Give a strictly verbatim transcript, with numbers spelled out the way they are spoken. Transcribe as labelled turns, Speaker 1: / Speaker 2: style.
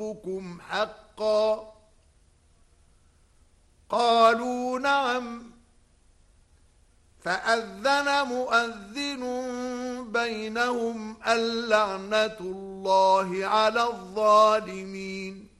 Speaker 1: ربكم حقا؟ قالوا نعم. فأذن مؤذن بينهم اللعنة الله على الظالمين.